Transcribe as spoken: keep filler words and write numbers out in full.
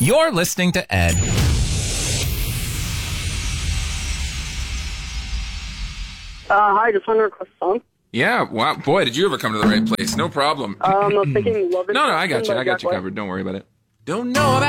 You're listening to Ed. Uh, hi, just want to request a song. Yeah, wow, boy, did you ever come to the right place. No problem. Um, I was thinking Love It. No, no, I got you. I got you covered. Don't worry about it. Don't know about